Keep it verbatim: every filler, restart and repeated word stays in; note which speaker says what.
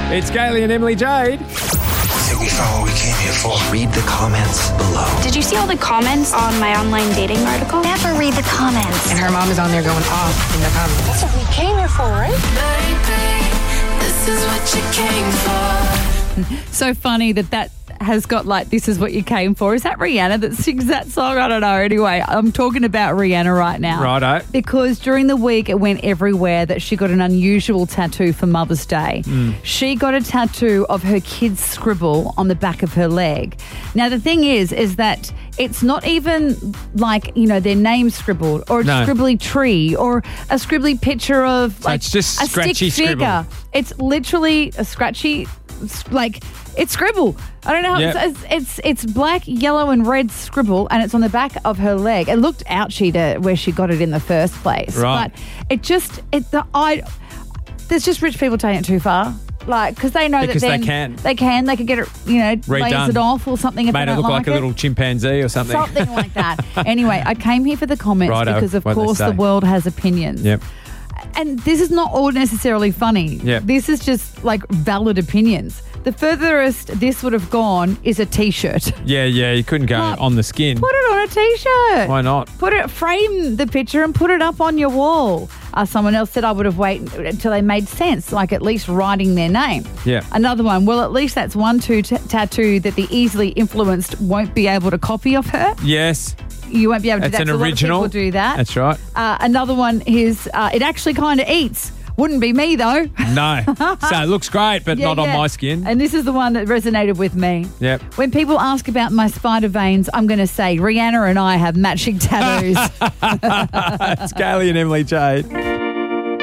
Speaker 1: It's Gailey and Emily Jade.
Speaker 2: I think we found what we came here for. Read the comments below.
Speaker 3: Did you see all the comments on my online dating article?
Speaker 4: Never read the comments.
Speaker 5: And her mom is on there going off in the comments.
Speaker 4: That's what we came here for, right?
Speaker 6: Baby, this is what you came for.
Speaker 7: So funny that that has got like, this is what you came for. Is that Rihanna that sings that song? I don't know. Anyway, I'm talking about Rihanna right now.
Speaker 1: Righto.
Speaker 7: Because during the week it went everywhere that she got an unusual tattoo for Mother's Day.
Speaker 1: Mm.
Speaker 7: She got a tattoo of her kid's scribble on the back of her leg. Now, the thing is, is that it's not even like, you know, their name scribbled or a
Speaker 1: No.
Speaker 7: scribbly tree or a scribbly picture of
Speaker 1: So
Speaker 7: like
Speaker 1: it's just
Speaker 7: a
Speaker 1: scratchy
Speaker 7: stick figure.
Speaker 1: scribble.
Speaker 7: It's literally a scratchy, like, it's scribble. I don't know how
Speaker 1: Yep.
Speaker 7: it's, it's it's black, yellow, and red scribble, and it's on the back of her leg. It looked ouchy to where she got it in the first place,
Speaker 1: Right.
Speaker 7: but it just it the I there's just rich people taking it too far, like because they know
Speaker 1: Because
Speaker 7: that
Speaker 1: they
Speaker 7: then
Speaker 1: can.
Speaker 7: they can they could get it, you know, lace
Speaker 1: Redone.
Speaker 7: it off or something if
Speaker 1: Made
Speaker 7: they
Speaker 1: it
Speaker 7: don't
Speaker 1: look like,
Speaker 7: like
Speaker 1: a
Speaker 7: it.
Speaker 1: little chimpanzee or something.
Speaker 7: Something like that. Anyway, I came here for the comments
Speaker 1: Righto,
Speaker 7: because, of
Speaker 1: what'd they
Speaker 7: course,
Speaker 1: say?
Speaker 7: the world has opinions.
Speaker 1: Yep.
Speaker 7: And this is not all necessarily funny.
Speaker 1: Yep.
Speaker 7: This is just like valid opinions. The furthest this would have gone is a T-shirt.
Speaker 1: Yeah, yeah, you couldn't go
Speaker 7: Like,
Speaker 1: on the skin.
Speaker 7: Put it on a T-shirt.
Speaker 1: Why not?
Speaker 7: Put it, frame the picture and put it up on your wall. Uh, someone else said I would have waited until they made sense, like at least writing their name.
Speaker 1: Yeah.
Speaker 7: Another one, well, at least that's one two t- tattoo that the easily influenced won't be able to copy of her.
Speaker 1: Yes,
Speaker 7: You won't be able to
Speaker 1: that's
Speaker 7: do
Speaker 1: an
Speaker 7: that. So
Speaker 1: original.
Speaker 7: A lot of people do that.
Speaker 1: That's right.
Speaker 7: Uh, another one is uh, it actually kind of eats. Wouldn't be me though.
Speaker 1: No. So it looks great, but
Speaker 7: Yeah,
Speaker 1: not on
Speaker 7: yeah.
Speaker 1: my skin.
Speaker 7: And this is the one that resonated with me.
Speaker 1: Yep.
Speaker 7: When people ask about my spider veins, I'm going to say Rihanna and I have matching tattoos.
Speaker 1: It's Gailey and Emily Jade.